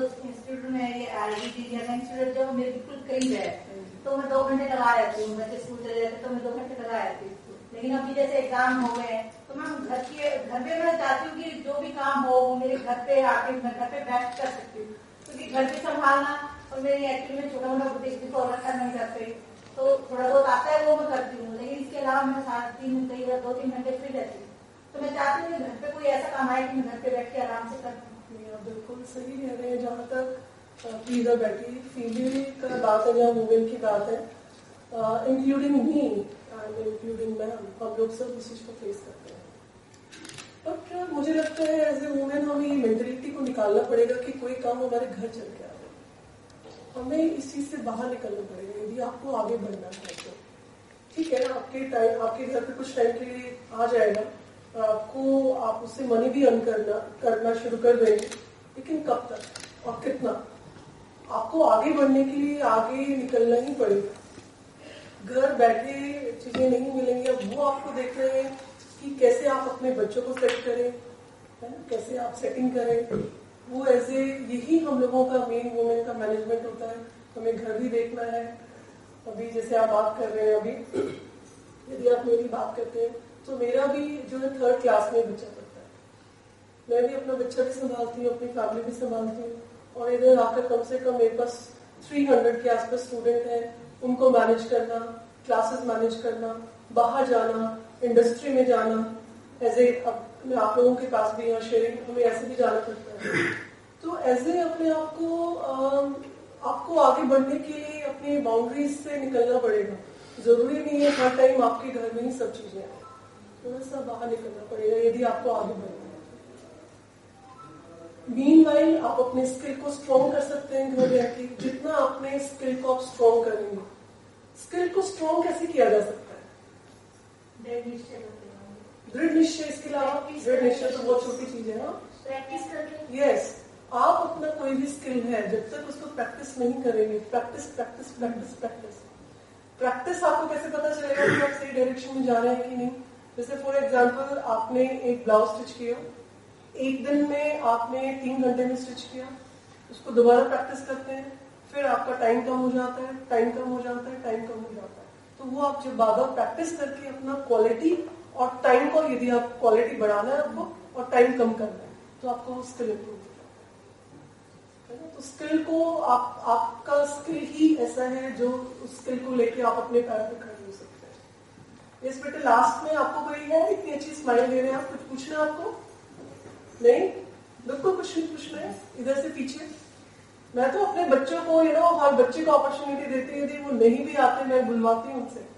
Institute में ये institute जो मेरे बिल्कुल करीब है, तो मैं 2 घंटे लगा रहती हूँ. बच्चे स्कूल चले जाते तो मैं 2 घंटे लगा रहती हूँ. लेकिन अभी जैसे एग्जाम हो गए हैं तो मैं घर पे मैं चाहती हूँ कि जो भी काम हो वो मेरे घर पे आके मैं घर पे बैठ कर सकती हूँ, क्योंकि घर पे संभालना और मेरी एक्चुअली में छोटा मोटा बुटीक को रखा नहीं करते, तो थोड़ा बहुत आता है वो मैं करती हूँ. लेकिन इसके अलावा मैं 3 कई बार 2-3 घंटे फ्री रहती हूँ. तो मैं चाहती हूँ कि घर पे कोई ऐसा काम आए कि मैं घर पे बैठ के आराम से कर सकूँ. बिल्कुल सही कह रहे हैं. जहाँ तक प्लीज बैठी फीमेल का बात है, जहाँ वुमेन की बात है, including me and including ma'am, हम लोग सब इस चीज को फेस करते हैं. बट मुझे लगता है एज ए वुमेन हमें ये मेंटेलिटी को निकालना पड़ेगा कि कोई काम हमारे घर चल के आ रहा है, हमें इस चीज से बाहर निकलना पड़ेगा. यदि आपको आगे बढ़ना है तो ठीक है, आपके घर पे कुछ टाइम के लिए आ जाएगा, आपको आप उससे मनी भी अर्न करना शुरू कर देंगे, लेकिन कब तक और कितना? आपको आगे बढ़ने के लिए आगे निकलना ही पड़ेगा. घर बैठे चीजें नहीं मिलेंगी. अब वो आपको देख रहे हैं कि कैसे आप अपने बच्चों को सेट करें, है ना, कैसे आप सेटिंग करें. वो ऐसे यही हम लोगों का मेन वुमेन का मैनेजमेंट होता है. हमें घर भी देखना है. अभी जैसे आप बात कर रहे हैं, अभी यदि आप मेरी बात करते हैं तो मेरा भी जो है 3rd क्लास में बच्चा पढ़ता है. मैं भी अपना बच्चा भी संभालती हूँ, अपनी फैमिली भी संभालती हूँ, और इधर आकर कम से कम मेरे पास 300 के आसपास स्टूडेंट हैं. उनको मैनेज करना, क्लासेस मैनेज करना, बाहर जाना, इंडस्ट्री में जाना, ऐसे अब आप लोगों के पास भी यहाँ शेयरिंग हमें ऐसे भी जाना पड़ता है. तो ऐसे अपने आप को आपको आगे बढ़ने के लिए अपनी बाउंड्रीज से निकलना पड़ेगा. जरूरी नहीं है हर टाइम आपके घर में ही सब चीजें आए, थोड़ा सा बाहर निकलना पड़ेगा यदि आपको आगे बढ़ना है. मीनवाइल आप अपने स्किल को स्ट्रॉन्ग कर सकते हैं घर बैठे. जितना अपने स्किल को आप स्ट्रॉन्ग करेंगे, स्किल को स्ट्रॉन्ग कैसे किया जा सकता है? दृढ़ निश्चय. इसके अलावा दृढ़ निश्चय तो बहुत छोटी चीज है. प्रैक्टिस करके. यस, आप अपना कोई भी स्किल है जब तक उसको प्रैक्टिस नहीं करेंगे, practice practice practice practice practice आपको कैसे पता चलेगा कि आप सही डायरेक्शन में जा रहे हैं कि नहीं? जैसे फॉर एग्जाम्पल आपने एक ब्लाउज स्टिच किया, एक दिन में आपने 3 घंटे में स्टिच किया, उसको दोबारा प्रैक्टिस करते हैं, फिर आपका टाइम कम हो जाता है, टाइम कम हो जाता है, टाइम कम हो जाता है. तो वो आप जब बार बार प्रैक्टिस करके अपना क्वालिटी और टाइम को, यदि आप क्वालिटी बढ़ाना है आपको और टाइम कम करना है, तो आपको स्किल इंप्रूव हो जाता है. तो स्किल को आपका स्किल ही ऐसा है जो उस स्किल को लेके आप अपने पैर पे खड़े हो सकते हैं. इस बेटे लास्ट में आपको कोई है इतनी अच्छी स्माइल दे रहे हैं, आप कुछ पूछना है आपको? नहीं, बिल्कुल कुछ नहीं पूछना है. इधर से पीछे मैं तो अपने बच्चों को हर बच्चे को अपॉर्चुनिटी देती है. यदि वो नहीं भी आते मैं बुलवाती हूँ उनसे.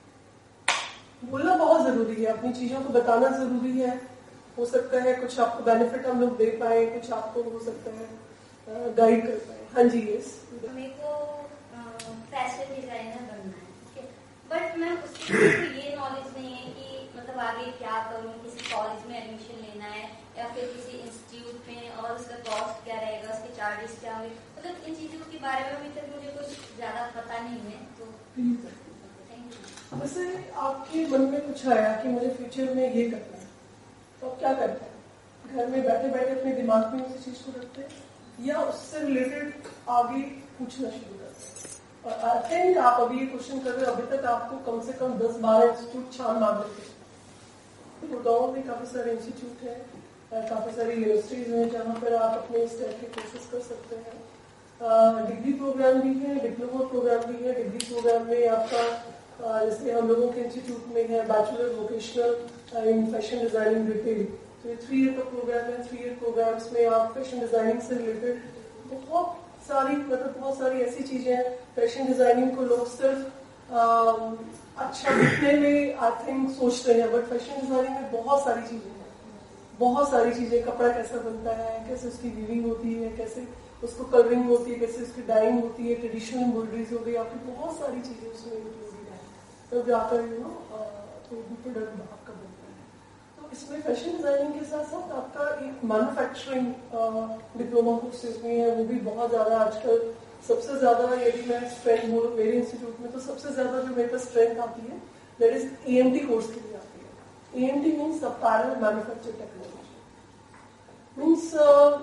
बोलना बहुत जरूरी है, अपनी चीजों को बताना जरूरी है. हो सकता है कुछ आपको बेनिफिट हम लोग दे पाए, कुछ आपको हो सकता है गाइड कर पाए. हाँ जी. यस, मेरे को फैशन डिजाइनर बनना है, ठीक है, बट मैं उसको ये नॉलेज नहीं है कि मतलब आगे क्या करूँ, किसी कॉलेज में एडमिशन लेना है या फिर किसी इंस्टीट्यूट में, और उसका कॉस्ट क्या रहेगा, उसके चार्जेस क्या होंगे, मतलब इन चीजों के बारे में अभी तक मुझे कुछ ज्यादा पता नहीं है. तो थैंक यू. वैसे आपके मन में कुछ आया कि मुझे फ्यूचर में ये करना है, तो आप क्या करते हैं? घर में बैठे बैठे अपने दिमाग में उसी चीज को रखते हैं या उससे रिलेटेड आगे पूछना शुरू करते हैं? और आई थिंक आप अभी ये क्वेश्चन कर रहे हो, अभी तक आपको कम से कम 10-12 इंस्टीट्यूट छान मार देते हैं. गुड़गांव में काफी सारे इंस्टीट्यूट है, काफी सारी यूनिवर्सिटीज हैं जहाँ पर आप अपने इस टाइप के कोर्सेज कर सकते हैं. डिग्री प्रोग्राम भी है, डिप्लोमा प्रोग्राम भी है. डिग्री प्रोग्राम में आपका जैसे हम लोगों के इंस्टीट्यूट में है bachelor vocational in fashion designing retail, तो ये 3 ईयर का प्रोग्राम है. 3 ईयर प्रोग्राम्स में आप फैशन डिजाइनिंग से रिलेटेड बहुत सारी ऐसी चीजें हैं. फैशन डिजाइनिंग को लोग सिर्फ अच्छा दिखने में आई थिंक सोचते हैं, बट फैशन डिजाइनिंग में बहुत सारी चीजें हैं. बहुत सारी चीजें, कपड़ा कैसा बनता है, कैसे उसकी वीविंग होती है, कैसे उसको कलरिंग होती है, कैसे उसकी डाइंग होती है, ट्रेडिशनल एम्ब्रॉयडरीज हो गई, आपकी बहुत सारी चीजें उसमें इंक्लूडेड है. तब जाकर तो प्रोडक्ट आपका बनता है. तो इसमें फैशन डिजाइनिंग के साथ साथ आपका एक मैन्युफैक्चरिंग डिप्लोमा कोर्सेज भी है, वो भी बहुत ज्यादा आजकल. सबसे ज्यादा यदि मैं स्ट्रेंथ बोलूँ मेरे इंस्टीट्यूट में, तो सबसे ज्यादा जो मेरे पास स्ट्रेंथ आती है दैट इज EMT कोर्स के लिए आती है. EMT means apparel manufacture technology. Means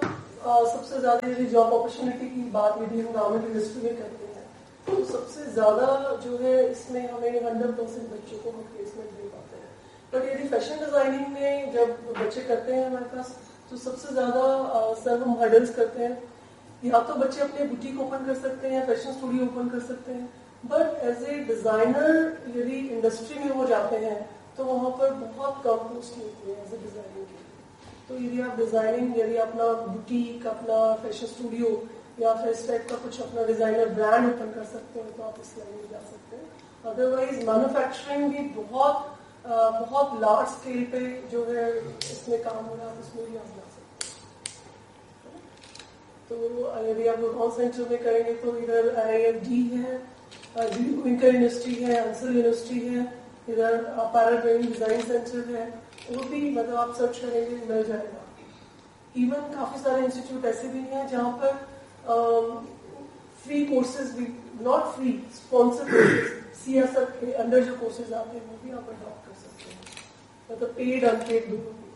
سب سے زیادہ یعنی جاب اپرچونیٹی کی بات یدی ہم گورنمنٹ انڈسٹری میں کرتے ہیں تو سب سے زیادہ جو ہے اس میں ہمیں 100% بچوں کو ہم پلیسمنٹ دے پاتے ہیں. بٹ یعنی فیشن ڈیزائننگ میں جب بچے کرتے ہیں ہمارے پاس تو سب سے زیادہ سر ہم ہرڈلس کرتے ہیں. یا تو بچے اپنے بوٹیک اوپن کر سکتے ہیں یا فیشن اسٹوڈیو اوپن کر سکتے ہیں, بٹ ایز اے ڈیزائنر یدی انڈسٹری میں وہ جاتے ہیں تو وہاں پر بہت کم پوسٹ ہوتی ہے ایز اے ڈیزائننگ کے لیے. تو یدی آپ ڈیزائننگ یدی اپنا بوٹیک اپنا فیشن اسٹوڈیو یا پھر اس ٹائپ کا کچھ اپنا ڈیزائنر برانڈ اوپن کر سکتے ہیں تو آپ اس لائن میں جا سکتے ہیں. ادروائز مینوفیکچرنگ بھی بہت لارج اسکیل پہ جو ہے اس میں کام ہو رہا ہے, اس میں بھی آپ جا سکتے ہیں. تو یدی آپ لوگ سینٹر میں کریں گے تو ادھر IIFD ہے, کوئنکر یونیورسٹی ہے, انسر یونیورسٹی ہے, ادھر پیراڈرائنگ ڈیزائن سینٹر ہے, وہ بھی مطلب آپ سرچ کریں گے مل جائے گا. ایون کافی سارے انسٹیٹیوٹ ایسے بھی ہیں جہاں پر فری کورسز بھی, not free, sponsor courses CSR کے انڈر جو کورسز آتے ہیں وہ بھی آپ اڈاپٹ کر سکتے ہیں, مطلب پیڈ ان پیڈ دونوں.